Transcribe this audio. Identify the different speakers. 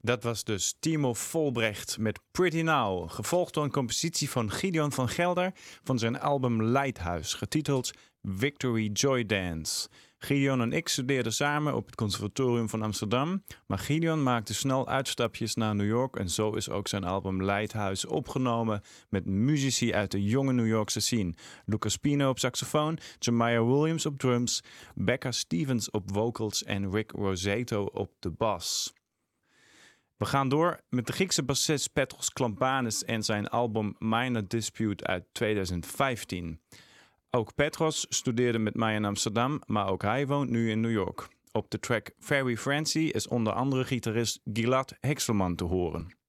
Speaker 1: Dat was dus Timo Volbrecht met Pretty Now, gevolgd door een compositie van Gideon van Gelder van zijn album Lighthouse, getiteld Victory Joy Dance. Gideon en ik studeerden samen op het Conservatorium van Amsterdam, maar Gideon maakte snel uitstapjes naar New York en zo is ook zijn album Lighthouse opgenomen met muzici uit de jonge New Yorkse scene. Lucas Pino op saxofoon, Jemiah Williams op drums, Becca Stevens op vocals en Rick Rosato op de bas. We gaan door met de Griekse bassist Petros Klampanis en zijn album Minor Dispute uit 2015. Ook Petros studeerde met mij in Amsterdam, maar ook hij woont nu in New York. Op de track Very Francie is onder andere gitarist Gilad Hekselman te horen.